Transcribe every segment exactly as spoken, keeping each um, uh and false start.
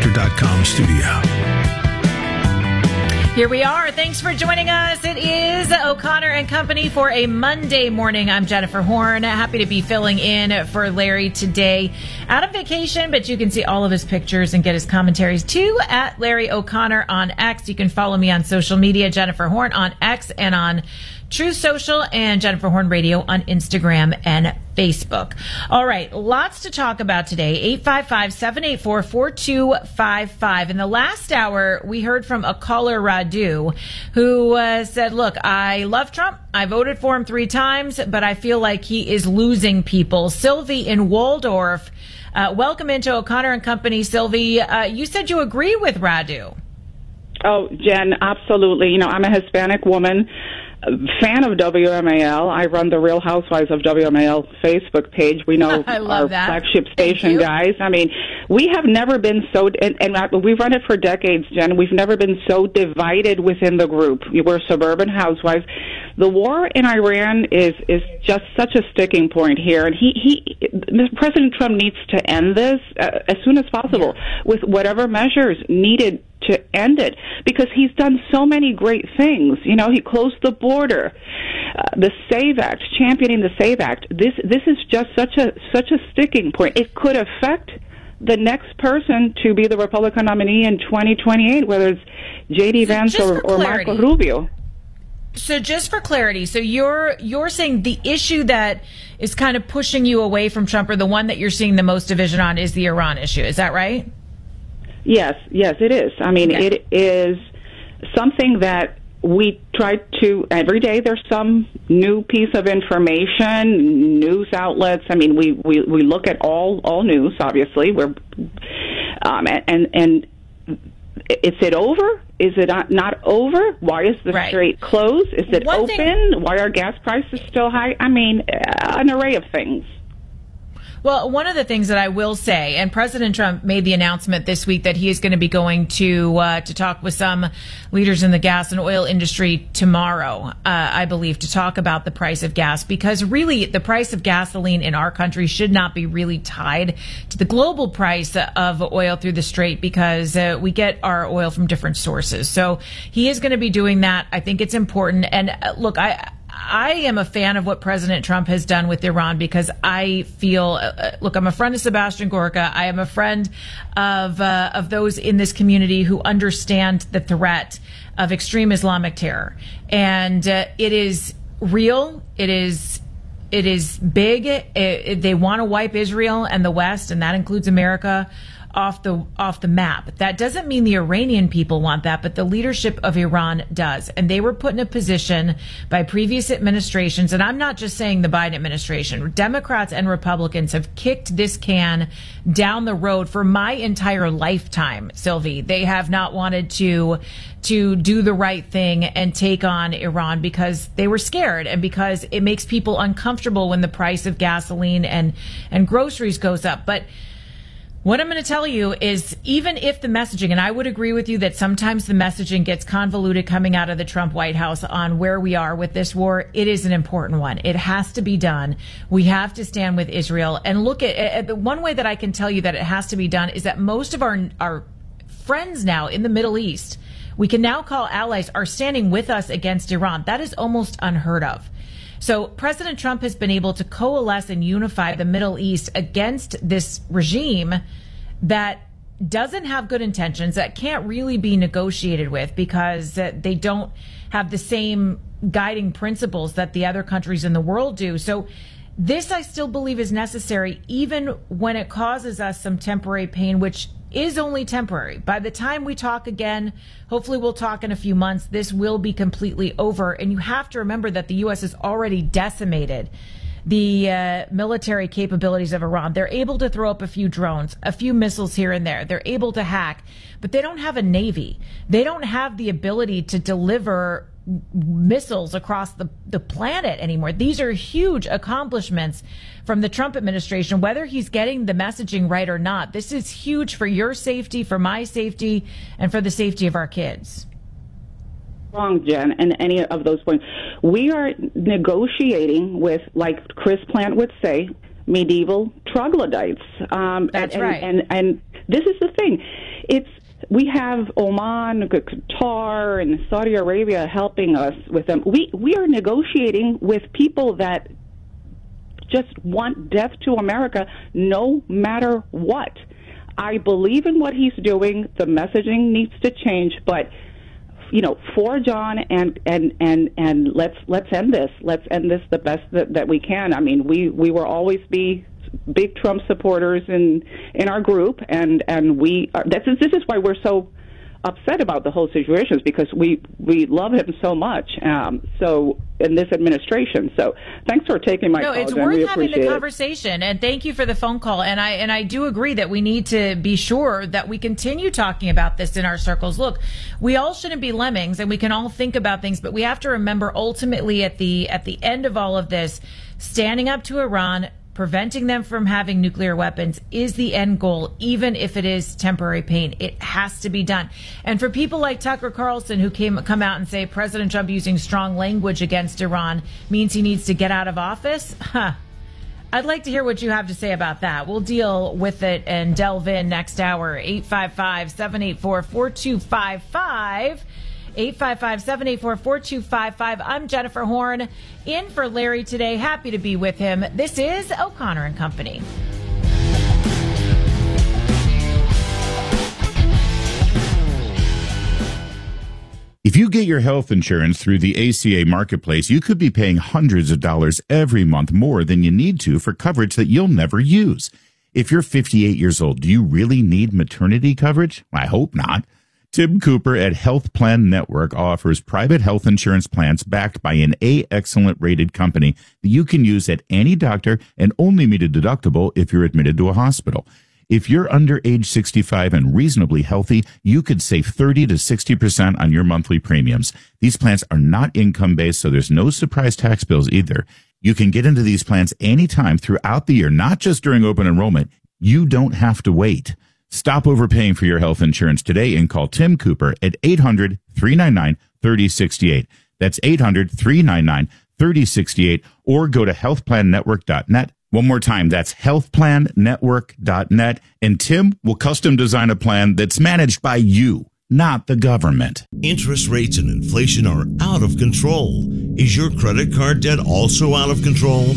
factor dot com studio. Here we are. Thanks for joining us. It is O'Connor and Company for a Monday morning. I'm Jennifer Horn. Happy to be filling in for Larry today. Out of vacation, but you can see all of his pictures and get his commentaries too at Larry O'Connor on X. You can follow me on social media, Jennifer Horn on X and on Truth Social, and Jennifer Horn Radio on Instagram and Facebook. All right, lots to talk about today. eight five five, seven eight four, four two five five. In the last hour, we heard from a caller, Radu, who uh, said, look, I love Trump. I voted for him three times, but I feel like he is losing people. Sylvie in Waldorf, uh, welcome into O'Connor and Company. Sylvie, uh, you said you agree with Radu. Oh, Jen, absolutely. You know, I'm a Hispanic woman, fan of W M A L. I run the Real Housewives of W M A L Facebook page. We know our that. flagship station guys. I mean, we have never been so, and, and we've run it for decades, Jen. We've never been so divided within the group. We're suburban housewives. The war in Iran is is just such a sticking point here, and he he President Trump needs to end this uh, as soon as possible yeah. with whatever measures needed to end it, because he's done so many great things. You know, he closed the border, uh, the SAVE Act, championing the SAVE Act. This this is just such a such a sticking point. It could affect the next person to be the Republican nominee in twenty twenty-eight, whether it's J D Vance or, or Marco Rubio. So just for clarity, so you're you're saying the issue that is kind of pushing you away from Trump, or the one that you're seeing the most division on, is the Iran issue. Is that right? Yes, yes, it is. I mean, okay. It is something that we try to, every day there's some new piece of information, news outlets. I mean, we, we, we look at all, all news, obviously. We're, um, and, and is it over? Is it not over? Why is the right. strait closed? Is it One open? Thing- Why are gas prices still high? I mean, an array of things. Well, one of the things that I will say, and President Trump made the announcement this week that he is going to be going to uh, to talk with some leaders in the gas and oil industry tomorrow, uh, I believe, to talk about the price of gas, because really the price of gasoline in our country should not be really tied to the global price of oil through the strait, because uh, we get our oil from different sources. So he is going to be doing that. I think it's important. And uh, look, I. I am a fan of what President Trump has done with Iran, because I feel, uh, look, I'm a friend of Sebastian Gorka. I am a friend of uh, of those in this community who understand the threat of extreme Islamic terror. And uh, it is real. It is it is big. It, it, they want to wipe Israel and the West, and that includes America, off the off the map. That doesn't mean the Iranian people want that, but the leadership of Iran does. And they were put in a position by previous administrations, and I'm not just saying the Biden administration. Democrats and Republicans have kicked this can down the road for my entire lifetime, Sylvie. They have not wanted to to do the right thing and take on Iran because they were scared, and because it makes people uncomfortable when the price of gasoline and and groceries goes up. But what I'm going to tell you is, even if the messaging, and I would agree with you that sometimes the messaging gets convoluted coming out of the Trump White House on where we are with this war, it is an important one. It has to be done. We have to stand with Israel. And look at, at the one way that I can tell you that it has to be done is that most of our, our friends now in the Middle East, we can now call allies, are standing with us against Iran. That is almost unheard of. So President Trump has been able to coalesce and unify the Middle East against this regime that doesn't have good intentions, that can't really be negotiated with, because they don't have the same guiding principles that the other countries in the world do. So this, I still believe, is necessary, even when it causes us some temporary pain, which is only temporary. By the time we talk again, hopefully we'll talk in a few months, this will be completely over. And you have to remember that the U S has already decimated the uh, military capabilities of Iran. They're able to throw up a few drones, a few missiles here and there. They're able to hack, but they don't have a navy. They don't have the ability to deliver missiles across the, the planet anymore. These are huge accomplishments from the Trump administration, whether he's getting the messaging right or not. This is huge for your safety, for my safety, and for the safety of our kids. Wrong, Jen, and any of those points. We are negotiating with, like Chris Plant would say, medieval troglodytes. Um, That's and, right. And, and, and this is the thing. it's we have Oman, Qatar, and Saudi Arabia helping us with them. We we are negotiating with people that just want death to America no matter what. I believe in what he's doing. The messaging needs to change, but you know, for John and and and and let's let's end this. Let's end this the best that, that we can. I mean, we we will always be big Trump supporters in in our group, and and we are, this is this is why we're so upset about the whole situation, is because we we love him so much. Um, so in this administration, so thanks for taking my no, call. No, it's Jen. worth we having the it. conversation, and thank you for the phone call. And I and I do agree that we need to be sure that we continue talking about this in our circles. Look, we all shouldn't be lemmings, and we can all think about things, but we have to remember ultimately at the at the end of all of this, standing up to Iran, preventing them from having nuclear weapons is the end goal, even if it is temporary pain. It has to be done. And for people like Tucker Carlson, who came come out and say President Trump using strong language against Iran means he needs to get out of office, huh. I'd like to hear what you have to say about that. We'll deal with it and delve in next hour. eight five five, seven eight four, four two five five. eight five five, seven eight four, four two five five. I'm Jennifer Horn, in for Larry today. Happy to be with him. This is O'Connor and Company. If you get your health insurance through the A C A Marketplace, you could be paying hundreds of dollars every month more than you need to for coverage that you'll never use. If you're fifty-eight years old, do you really need maternity coverage? I hope not. Tim Cooper at Health Plan Network offers private health insurance plans backed by an A Excellent rated company that you can use at any doctor and only meet a deductible if you're admitted to a hospital. If you're under age sixty-five and reasonably healthy, you could save thirty to sixty percent on your monthly premiums. These plans are not income-based, so there's no surprise tax bills either. You can get into these plans anytime throughout the year, not just during open enrollment. You don't have to wait. Stop overpaying for your health insurance today and call Tim Cooper at eight hundred, three nine nine, three oh six eight. That's eight hundred, three nine nine, three oh six eight, or go to health plan network dot net. One more time, that's health plan network dot net, and Tim will custom design a plan that's managed by you, not the government. Interest rates and inflation are out of control. Is your credit card debt also out of control?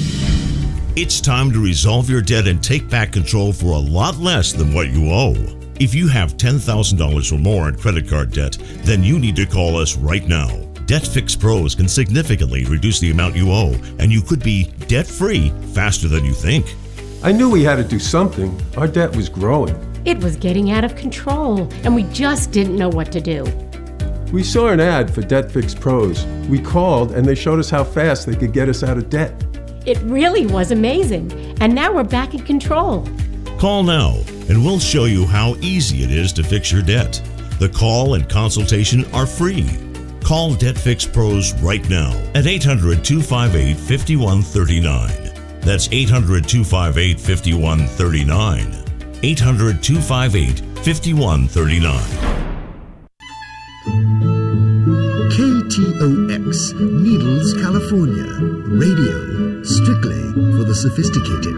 It's time to resolve your debt and take back control for a lot less than what you owe. If you have ten thousand dollars or more in credit card debt, then you need to call us right now. DebtFix Pros can significantly reduce the amount you owe, and you could be debt-free faster than you think. I knew we had to do something. Our debt was growing. It was getting out of control, and we just didn't know what to do. We saw an ad for DebtFix Pros. We called, and they showed us how fast they could get us out of debt. It really was amazing, and now we're back in control. Call now, and we'll show you how easy it is to fix your debt. The call and consultation are free. Call DebtFix Pros right now at eight hundred, two five eight, five one three nine. That's eight hundred, two five eight, five one three nine. eight hundred, two five eight, five one three nine. K T O X, Needles, California. Radio, strictly for the sophisticated.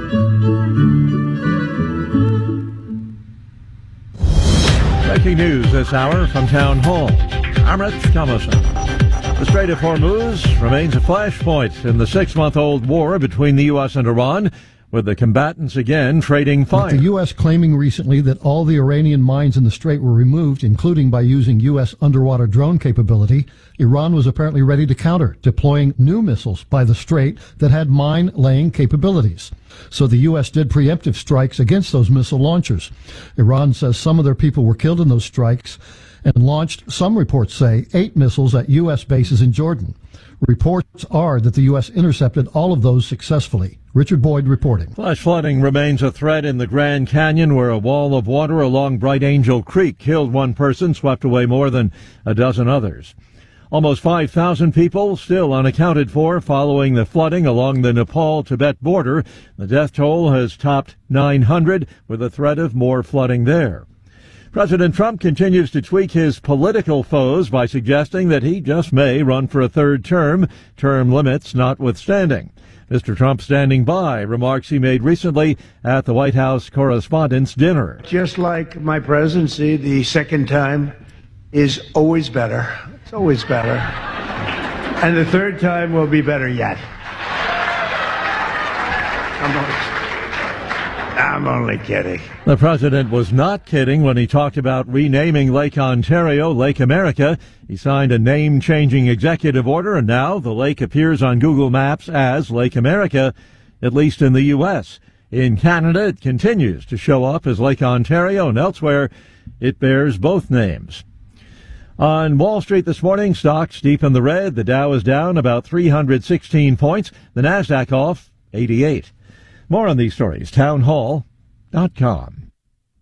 Breaking news this hour from Town Hall. Amrit Thomason. The Strait of Hormuz remains a flashpoint in the six-month-old war between the U S and Iran, with the combatants again trading fire. With the U S claiming recently that all the Iranian mines in the Strait were removed, including by using U S underwater drone capability, Iran was apparently ready to counter, deploying new missiles by the Strait that had mine-laying capabilities. So the U S did preemptive strikes against those missile launchers. Iran says some of their people were killed in those strikes and launched, some reports say, eight missiles at U S bases in Jordan. Reports are that the U S intercepted all of those successfully. Richard Boyd reporting. Flash flooding remains a threat in the Grand Canyon, where a wall of water along Bright Angel Creek killed one person, swept away more than a dozen others. Almost five thousand people still unaccounted for following the flooding along the Nepal-Tibet border. The death toll has topped nine hundred, with a threat of more flooding there. President Trump continues to tweak his political foes by suggesting that he just may run for a third term, term limits notwithstanding. Mister Trump standing by remarks he made recently at the White House Correspondents' Dinner. Just like my presidency, the second time is always better. It's always better. And the third time will be better yet. I'm only, I'm only kidding. The president was not kidding when he talked about renaming Lake Ontario Lake America. He signed a name-changing executive order, and now the lake appears on Google Maps as Lake America, at least in the U S. In Canada, it continues to show up as Lake Ontario, and elsewhere, it bears both names. On Wall Street this morning, stocks deep in the red. The Dow is down about three hundred sixteen points. The Nasdaq off eighty-eight. More on these stories, townhall dot com.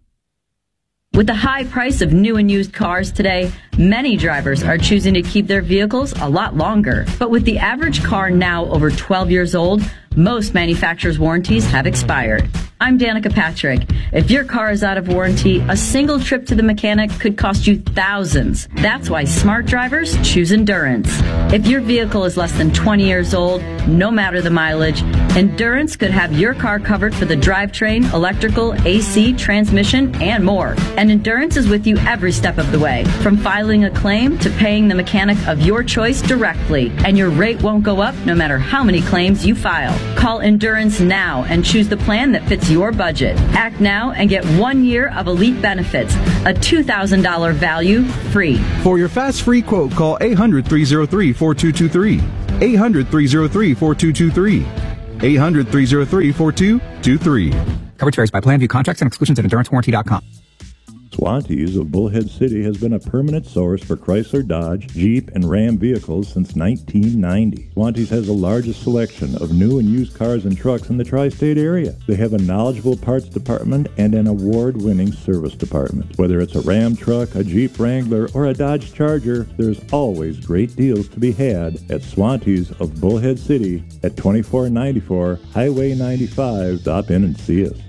With the high price of new and used cars today, many drivers are choosing to keep their vehicles a lot longer. But with the average car now over twelve years old, most manufacturers' warranties have expired. I'm Danica Patrick. If your car is out of warranty, a single trip to the mechanic could cost you thousands. That's why smart drivers choose Endurance. If your vehicle is less than twenty years old, no matter the mileage, Endurance could have your car covered for the drivetrain, electrical, A C, transmission, and more. And Endurance is with you every step of the way, from filing a claim to paying the mechanic of your choice directly. And your rate won't go up no matter how many claims you file. Call Endurance now and choose the plan that fits your budget. Act now and get one year of elite benefits, a two thousand dollars value free. For your fast free quote, call eight hundred, three oh three, four two two three. eight hundred, three oh three, four two two three. eight hundred, three oh three, four two two three. Coverage varies by plan, view contracts and exclusions at endurance warranty dot com. Swantees of Bullhead City has been a permanent source for Chrysler, Dodge, Jeep, and Ram vehicles since nineteen ninety. Swantees has the largest selection of new and used cars and trucks in the tri-state area. They have a knowledgeable parts department and an award-winning service department. Whether it's a Ram truck, a Jeep Wrangler, or a Dodge Charger, there's always great deals to be had at Swantees of Bullhead City at twenty-four ninety-four Highway ninety-five. Stop in and see us.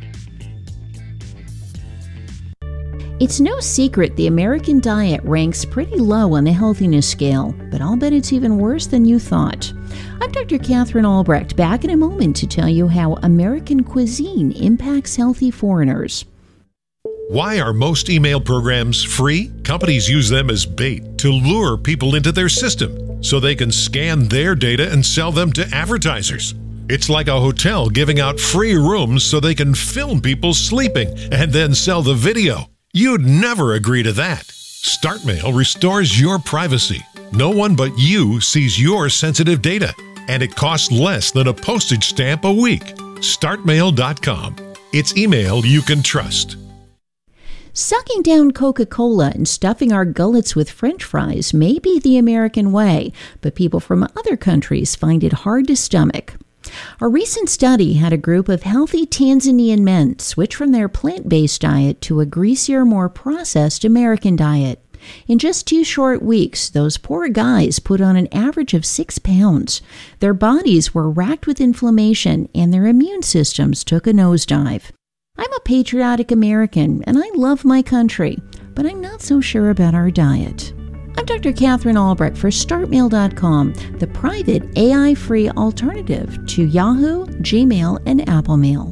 It's no secret the American diet ranks pretty low on the healthiness scale, but I'll bet it's even worse than you thought. I'm Doctor Catherine Albrecht, back in a moment to tell you how American cuisine impacts healthy foreigners. Why are most email programs free? Companies use them as bait to lure people into their system so they can scan their data and sell them to advertisers. It's like a hotel giving out free rooms so they can film people sleeping and then sell the video. You'd never agree to that. StartMail restores your privacy. No one but you sees your sensitive data, and it costs less than a postage stamp a week. start mail dot com. It's email you can trust. Sucking down Coca-Cola and stuffing our gullets with French fries may be the American way, but people from other countries find it hard to stomach. A recent study had a group of healthy Tanzanian men switch from their plant-based diet to a greasier, more processed American diet. In just two short weeks, those poor guys put on an average of six pounds. Their bodies were racked with inflammation, and their immune systems took a nosedive. I'm a patriotic American, and I love my country, but I'm not so sure about our diet. I'm Doctor Catherine Albrecht for start mail dot com, the private A I-free alternative to Yahoo, Gmail, and Apple Mail.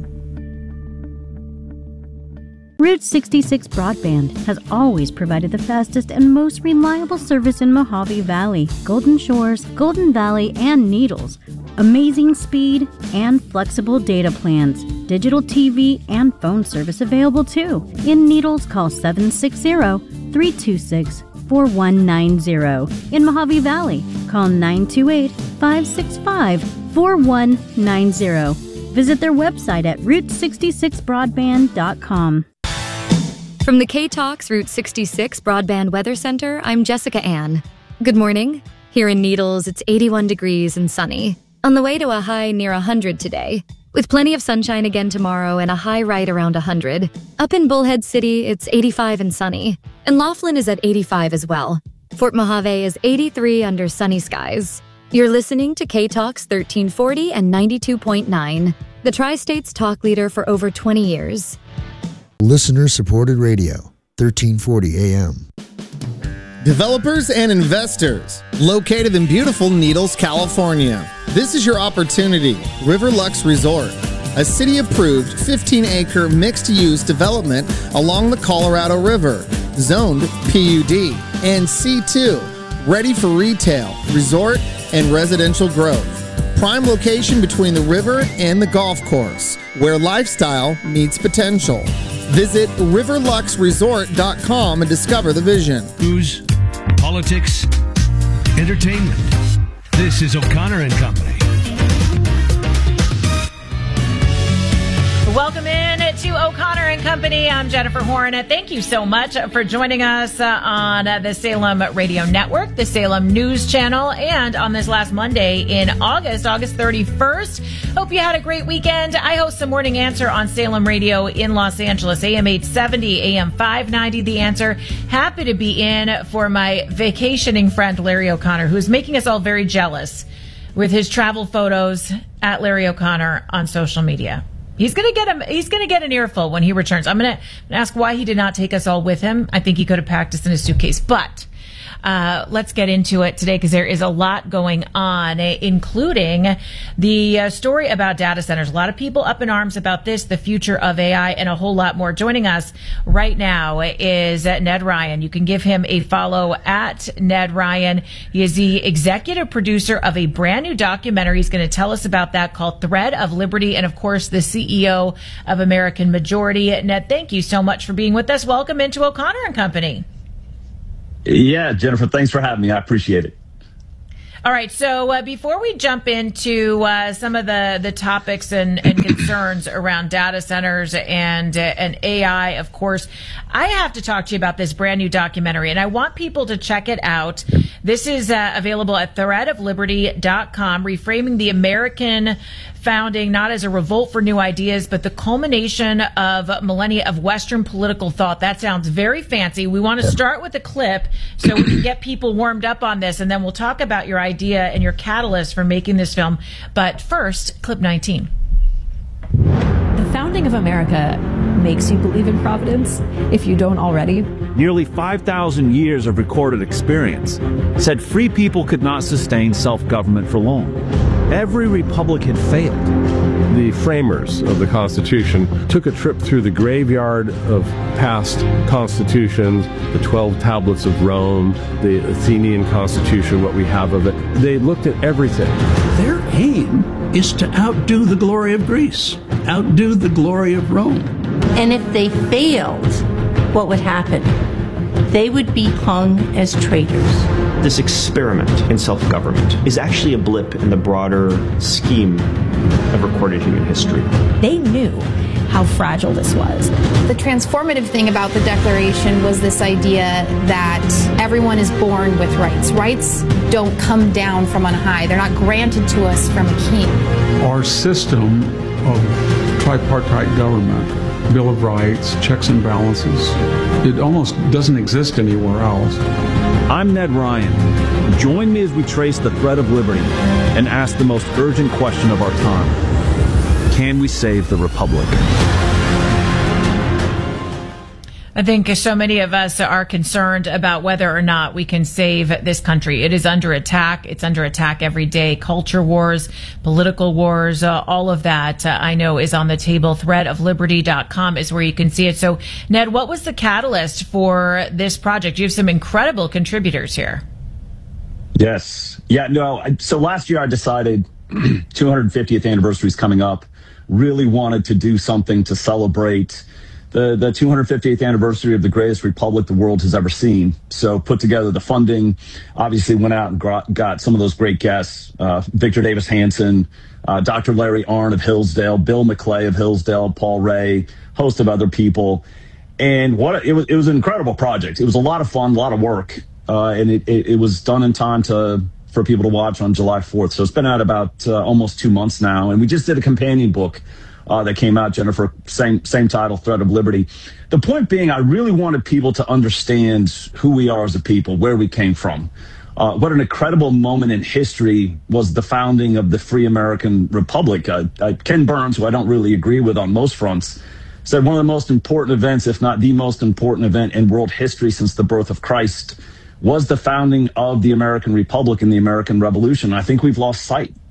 Route sixty-six Broadband has always provided the fastest and most reliable service in Mojave Valley, Golden Shores, Golden Valley, and Needles. Amazing speed and flexible data plans. Digital T V and phone service available too. In Needles, call seven six zero, three two six, four one nine zero. In Mojave Valley, call nine two eight, five six five, four one nine zero. Visit their website at route sixty-six broadband dot com. From the K-Talks Route sixty-six Broadband Weather Center, I'm Jessica Ann. Good morning. Here in Needles, it's eighty-one degrees and sunny. On the way to a high near one hundred today, with plenty of sunshine again tomorrow and a high right around one hundred. Up in Bullhead City, it's eighty-five and sunny. And Laughlin is at eighty-five as well. Fort Mojave is eighty-three under sunny skies. You're listening to K-Talks thirteen forty and ninety-two point nine, the Tri-State's talk leader for over twenty years. Listener-supported radio, thirteen forty A M. Developers and investors, located in beautiful Needles, California. This is your opportunity. Riverlux Resort, a city-approved fifteen acre mixed-use development along the Colorado River, zoned P U D and C two, ready for retail, resort, and residential growth. Prime location between the river and the golf course, where lifestyle meets potential. Visit riverlux resort dot com and discover the vision. News, politics, entertainment. This is O'Connor and Company. Welcome in to O'Connor and Company. I'm Jennifer Horn. Thank you so much for joining us uh, on uh, the Salem Radio Network, the Salem News Channel, and on this last Monday in August, August thirty-first. Hope you had a great weekend. I host the Morning Answer on Salem Radio in Los Angeles, A M eight seventy, A M five ninety, The Answer. Happy to be in for my vacationing friend, Larry O'Connor, who's making us all very jealous with his travel photos at Larry O'Connor on social media. He's gonna get him. He's gonna get an earful when he returns. I'm gonna ask why he did not take us all with him. I think he could have packed us in a suitcase. But uh, let's get into it today because there is a lot going on, including the uh, story about data centers. A lot of people up in arms about this, the future of A I, and a whole lot more. Joining us right now is Ned Ryan. You can give him a follow at Ned Ryan. He is the executive producer of a brand new documentary. He's going to tell us about that called Thread of Liberty, and of course, the C E O of American Majority. Ned, thank you so much for being with us. Welcome into O'Connor and Company. Yeah, Jennifer, thanks for having me. I appreciate it. All right. So uh, before we jump into uh, some of the, the topics and, and concerns around data centers and, uh, and A I, of course, I have to talk to you about this brand new documentary, and I want people to check it out. This is uh, available at thread of liberty dot com, reframing the American founding not as a revolt for new ideas, but the culmination of millennia of Western political thought. That sounds very fancy. We want to start with a clip so we can get people warmed up on this, and then we'll talk about your idea and your catalyst for making this film. But first, clip nineteen. The founding of America makes you believe in providence, if you don't already. Nearly five thousand years of recorded experience said free people could not sustain self-government for long. Every republic had failed. The framers of the Constitution took a trip through the graveyard of past constitutions, the twelve tablets of Rome, the Athenian Constitution, what we have of it. They looked at everything. Their aim is to outdo the glory of Greece, outdo the glory of Rome. And if they failed, what would happen? They would be hung as traitors. This experiment in self-government is actually a blip in the broader scheme of recorded human history. They knew how fragile this was. The transformative thing about the Declaration was this idea that everyone is born with rights. Rights don't come down from on high. They're not granted to us from a king. Our system of tripartite government, Bill of Rights, checks and balances, it almost doesn't exist anywhere else. I'm Ned Ryan. Join me as we trace the thread of liberty and ask the most urgent question of our time. Can we save the Republic? I think so many of us are concerned about whether or not we can save this country. It is under attack. It's under attack every day. Culture wars, political wars, uh, all of that, uh, I know is on the table. thread of liberty dot com is where you can see it. So, Ned, what was the catalyst for this project? You have some incredible contributors here. Yes. Yeah, no. So last year I decided two hundred fiftieth anniversary is coming up. Really wanted to do something to celebrate the, the two hundred fiftieth anniversary of the greatest republic the world has ever seen. So put together the funding, obviously went out and got, got some of those great guests, uh, Victor Davis Hanson, uh, Doctor Larry Arnn of Hillsdale, Bill McClay of Hillsdale, Paul Ray, host of other people. And what it was, it was an incredible project. It was a lot of fun, a lot of work. Uh, and it, it, it was done in time to for people to watch on July fourth. So it's been out about uh, almost two months now. And we just did a companion book uh, that came out, Jennifer, same same title, Thread of Liberty. The point being, I really wanted people to understand who we are as a people, where we came from. Uh, what an incredible moment in history was the founding of the free American Republic. Uh, uh, Ken Burns, who I don't really agree with on most fronts, said one of the most important events, if not the most important event in world history since the birth of Christ, was the founding of the American Republic and the American Revolution. I think we've lost sight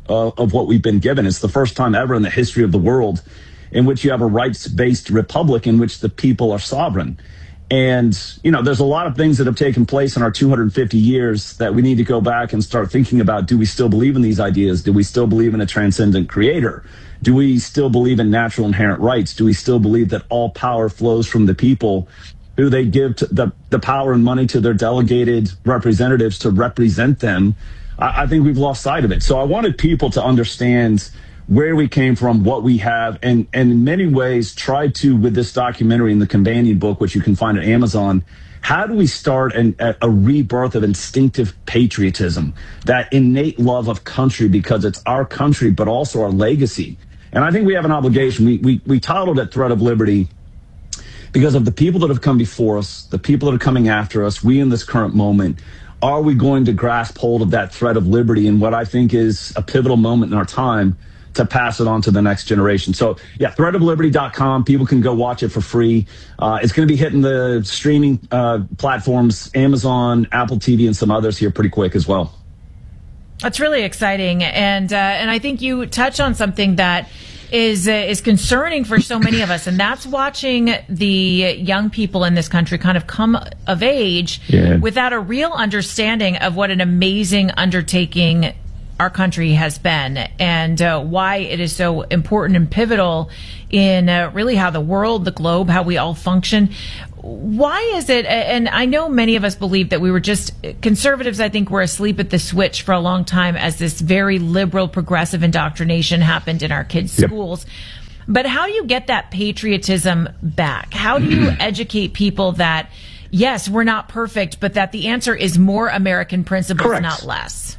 uh, of what we've been given. It's the first time ever in the history of the world in which you have a rights-based republic in which the people are sovereign. And, you know, there's a lot of things that have taken place in our two hundred fifty years that we need to go back and start thinking about. Do we still believe in these ideas? Do we still believe in a transcendent creator? Do we still believe in natural inherent rights? Do we still believe that all power flows from the people, who they give to the, the power and money to their delegated representatives to represent them? I, I think we've lost sight of it. So I wanted people to understand where we came from, what we have, and, and in many ways try to, with this documentary and the companion book, which you can find at Amazon, how do we start an, a, a rebirth of instinctive patriotism, that innate love of country because it's our country, but also our legacy. And I think we have an obligation. We, we, we titled it Thread of Liberty because of the people that have come before us, the people that are coming after us, we in this current moment. Are we going to grasp hold of that thread of liberty in what I think is a pivotal moment in our time to pass it on to the next generation? So, yeah, thread of liberty dot com. People can go watch it for free. Uh, it's going to be hitting the streaming uh, platforms, Amazon, Apple T V, and some others here pretty quick as well. That's really exciting. And uh, and I think you touch on something that is uh, is concerning for so many of us, and that's watching the young people in this country kind of come of age yeah. without a real understanding of what an amazing undertaking our country has been, and uh, why it is so important and pivotal in uh, really how the world, the globe, how we all function. Why is it, and I know many of us believe that we were just, conservatives I think were asleep at the switch for a long time as this very liberal, progressive indoctrination happened in our kids' yep. schools. But how do you get that patriotism back? How do you educate people that, yes, we're not perfect, but that the answer is more American principles, Correct. Not less?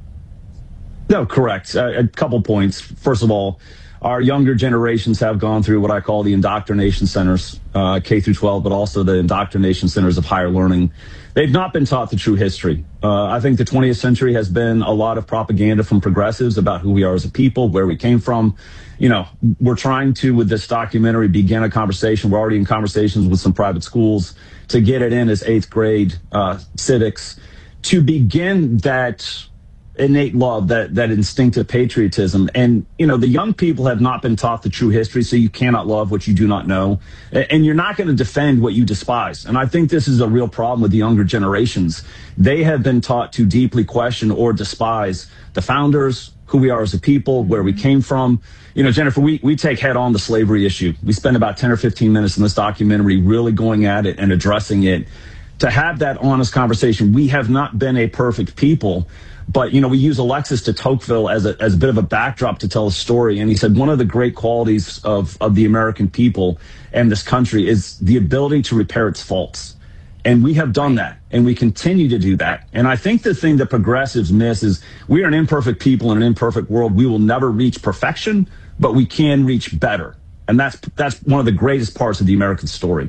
No, correct. Uh, a couple points. First of all, our younger generations have gone through what I call the indoctrination centers, uh, K through twelve, but also the indoctrination centers of higher learning. They've not been taught the true history. Uh, I think the twentieth century has been a lot of propaganda from progressives about who we are as a people, where we came from. You know, we're trying to, with this documentary, begin a conversation. We're already in conversations with some private schools to get it in as eighth grade uh, civics, to begin that innate love, that that instinctive patriotism. And, you know, the young people have not been taught the true history, so you cannot love what you do not know. And you're not going to defend what you despise. And I think this is a real problem with the younger generations. They have been taught to deeply question or despise the founders, who we are as a people, where we came from. You know, Jennifer, we, we take head on the slavery issue. We spend about ten or fifteen minutes in this documentary really going at it and addressing it. To have that honest conversation, we have not been a perfect people. But, you know, we use Alexis de Tocqueville as a, as a bit of a backdrop to tell a story. And he said one of the great qualities of, of the American people and this country is the ability to repair its faults. And we have done that, and we continue to do that. And I think the thing that progressives miss is we are an imperfect people in an imperfect world. We will never reach perfection, but we can reach better. And that's that's one of the greatest parts of the American story.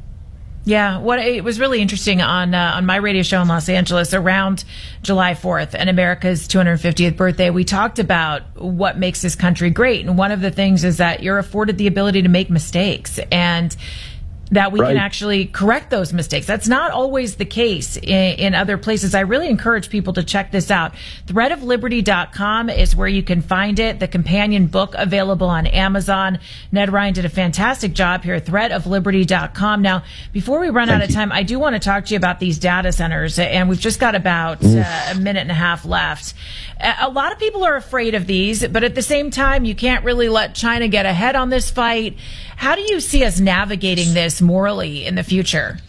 Yeah, what it was really interesting on uh, on my radio show in Los Angeles around July fourth and America's two hundred fiftieth birthday, we talked about what makes this country great. And one of the things is that you're afforded the ability to make mistakes, and that we right. can actually correct those mistakes. That's not always the case in, in other places. I really encourage people to check this out. thread of liberty dot com is where you can find it. The companion book available on Amazon. Ned Ryan did a fantastic job here. thread of liberty dot com. Now, before we run Thank out of time, you. I do want to talk to you about these data centers, and we've just got about uh, a minute and a half left. A lot of people are afraid of these, but at the same time, you can't really let China get ahead on this fight. How do you see us navigating this morally in the future?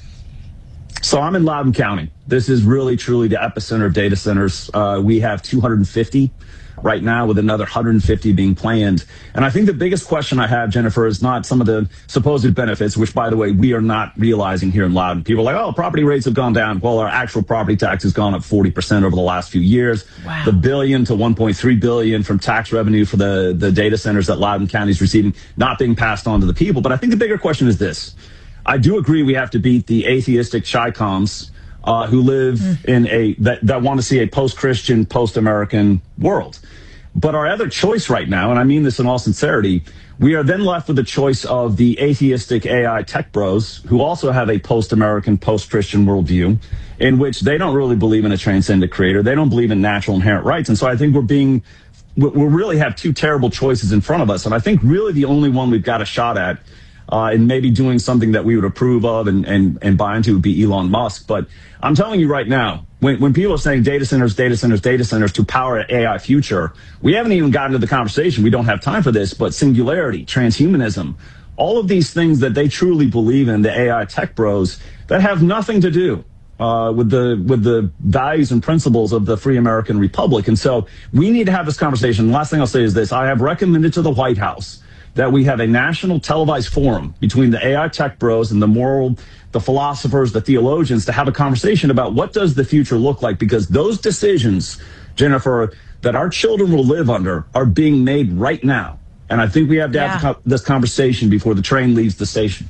So I'm in Loudoun County. This is really, truly the epicenter of data centers. Uh, we have two hundred fifty right now, with another one hundred fifty being planned. And I think the biggest question I have, Jennifer, is not some of the supposed benefits, which, by the way, we are not realizing here in Loudoun. People are like, oh, property rates have gone down. Well, our actual property tax has gone up forty percent over the last few years. Wow. The billion to one point three billion from tax revenue for the, the data centers that Loudoun County is receiving, not being passed on to the people. But I think the bigger question is this. I do agree we have to beat the atheistic Chi-Coms uh, who live mm. in a, that, that want to see a post-Christian, post-American world. But our other choice right now, and I mean this in all sincerity, we are then left with the choice of the atheistic A I tech bros who also have a post-American, post-Christian worldview in which they don't really believe in a transcendent creator. They don't believe in natural inherent rights. And so I think we're being we, we really have two terrible choices in front of us. And I think really the only one we've got a shot at uh, and maybe doing something that we would approve of and, and, and buy into would be Elon Musk. But I'm telling you right now, when, when people are saying data centers, data centers, data centers to power an A I future, we haven't even gotten to the conversation. We don't have time for this, but singularity, transhumanism, all of these things that they truly believe in, the A I tech bros, that have nothing to do uh, with the with the values and principles of the free American Republic. And so we need to have this conversation. Last thing I'll say is this. I have recommended to the White House that we have a national televised forum between the A I tech bros and the moral, the philosophers, the theologians, to have a conversation about what does the future look like, because those decisions, Jennifer, that our children will live under are being made right now. And I think we have to yeah. have this conversation before the train leaves the station.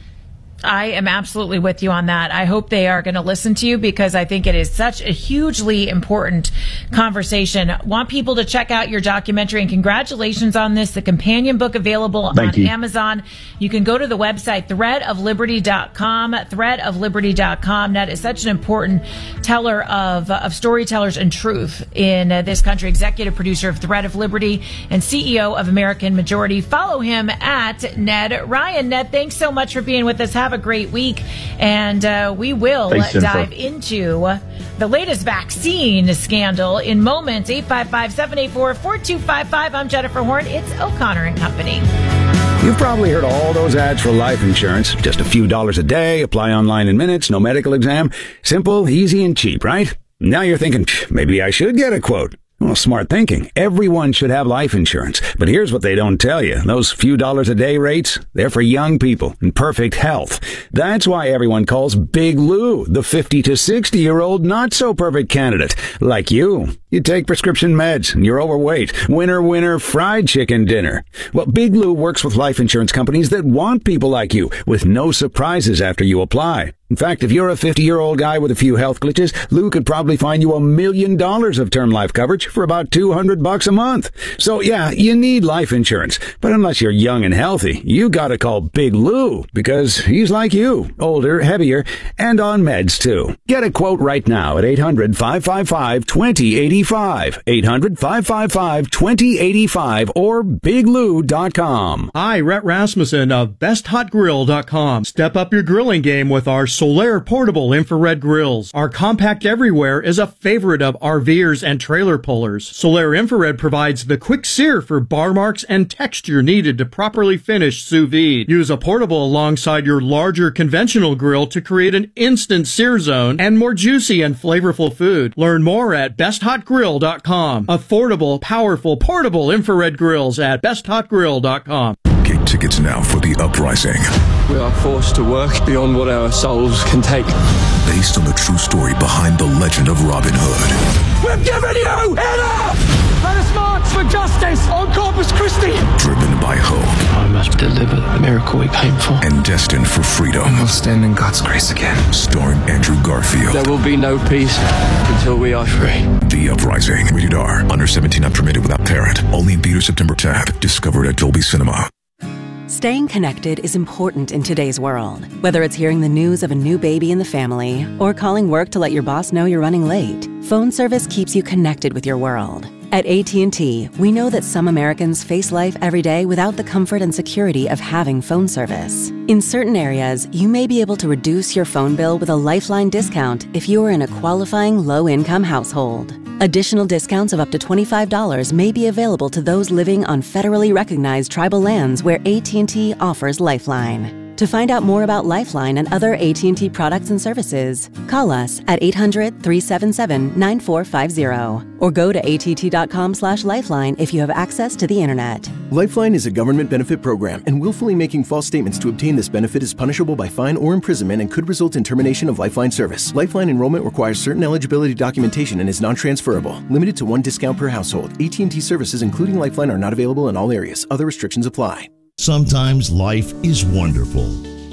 I am absolutely with you on that. I hope they are going to listen to you, because I think it is such a hugely important conversation. Want people to check out your documentary, and congratulations on this. The companion book available Thank on you. Amazon. You can go to the website thread of liberty dot com, thread of liberty dot com. That is such an important teller of, of storytellers and truth in uh, this country. Executive producer of Thread of Liberty and C E O of American Majority. Follow him at Ned Ryan. Ned, thanks so much for being with us. Have a great week, and uh, we will Thanks, dive into the latest vaccine scandal in moments. Eight five five, seven eight four, four two five five. I'm Jennifer Horn. It's O'Connor and Company. You've probably heard all those ads for life insurance. Just a few dollars a day, apply online in minutes, no medical exam. Simple, easy, and cheap, right? Now you're thinking, maybe I should get a quote. Well, smart thinking. Everyone should have life insurance. But here's what they don't tell you. Those few dollars a day rates, they're for young people in perfect health. That's why everyone calls Big Lou the fifty to sixty year old not so perfect candidate. Like you. You take prescription meds and you're overweight. Winner, winner, fried chicken dinner. Well, Big Lou works with life insurance companies that want people like you, with no surprises after you apply. In fact, if you're a fifty-year-old guy with a few health glitches, Lou could probably find you a million dollars of term life coverage for about two hundred bucks a month. So yeah, you need life insurance. But unless you're young and healthy, you gotta call Big Lou, because he's like you, older, heavier, and on meds too. Get a quote right now at eight hundred, five five five, two zero eight five, eight hundred, five five five, two zero eight five, or big lou dot com. Hi, Rhett Rasmussen of best hot grill dot com. Step up your grilling game with our Solaire portable infrared grills. Our compact everywhere is a favorite of RVers and trailer pullers. Solaire infrared provides the quick sear for bar marks and texture needed to properly finish sous vide. Use a portable alongside your larger conventional grill to create an instant sear zone and more juicy and flavorful food. Learn more at best hot grill dot com. Affordable, powerful, portable infrared grills at best hot grill dot com. Get tickets now for The Uprising. We are forced to work beyond what our souls can take. Based on the true story behind the legend of Robin Hood. We've given you enough! Let us march for justice on Corpus Christi! Driven by hope. I must deliver the miracle we came for. And destined for freedom. We'll stand in God's grace again. Starring Andrew Garfield. There will be no peace until we are free. The Uprising. Rated R. Under seventeen, not permitted without parent. Only in theater September tenth. Discovered at Dolby Cinema. Staying connected is important in today's world. Whether it's hearing the news of a new baby in the family or calling work to let your boss know you're running late, phone service keeps you connected with your world. At A T and T, we know that some Americans face life every day without the comfort and security of having phone service. In certain areas, you may be able to reduce your phone bill with a Lifeline discount if you are in a qualifying low-income household. Additional discounts of up to twenty-five dollars may be available to those living on federally recognized tribal lands where A T and T offers Lifeline. To find out more about Lifeline and other A T and T products and services, call us at eight hundred, three seven seven, nine four five zero or go to A T T dot com slash lifeline if you have access to the internet. Lifeline is a government benefit program, and willfully making false statements to obtain this benefit is punishable by fine or imprisonment and could result in termination of Lifeline service. Lifeline enrollment requires certain eligibility documentation and is non-transferable. Limited to one discount per household. A T and T services, including Lifeline, are not available in all areas. Other restrictions apply. Sometimes life is wonderful,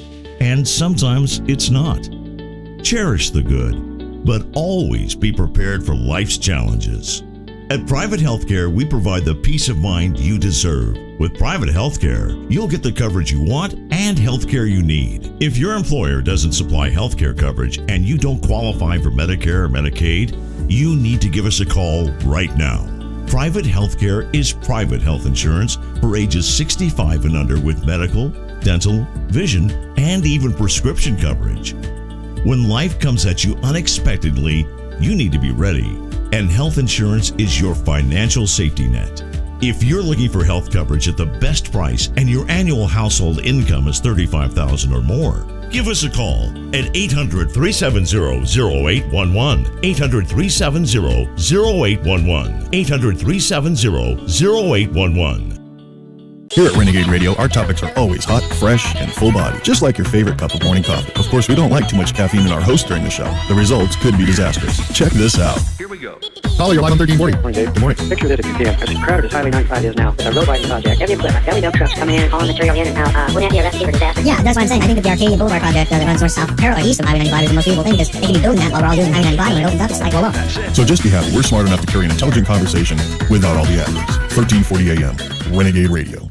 and sometimes it's not. Cherish the good, but always be prepared for life's challenges. At Private Healthcare, we provide the peace of mind you deserve. With Private Healthcare, you'll get the coverage you want and healthcare you need. If your employer doesn't supply healthcare coverage and you don't qualify for Medicare or Medicaid, you need to give us a call right now. Private healthcare is private health insurance for ages sixty-five and under with medical, dental, vision, and even prescription coverage. When life comes at you unexpectedly, you need to be ready, and health insurance is your financial safety net. If you're looking for health coverage at the best price and your annual household income is thirty-five thousand dollars or more, give us a call at eight hundred, three seven zero, zero eight one one, eight hundred, three seven zero, zero eight one one, eight hundred, three seven zero, zero eight one one. Here at Renegade Radio, our topics are always hot, fresh, and full body, just like your favorite cup of morning coffee. Of course, we don't like too much caffeine in our host during the show. The results could be disastrous. Check this out. Here we go. Caller, you're live on thirteen forty. Morning, Dave. Good morning. Picture this if you can. As crowded as Highway ninety-five is now, it's a road widening project. Heavy equipment, belly dump trucks coming in, hauling material in and out. Uh, wouldn't that be a recipe for disaster? Yeah, that's what I'm saying. I think that the Arcadia Boulevard project uh, that runs north south parallel east of Highway ninety-five is the most feasible thing because they can be building that while we're all using Highway ninety-five when it opens up. It's like, well, look. So just be happy we're smart enough to carry an intelligent conversation without all the adverbs. thirteen forty a.m. Renegade Radio.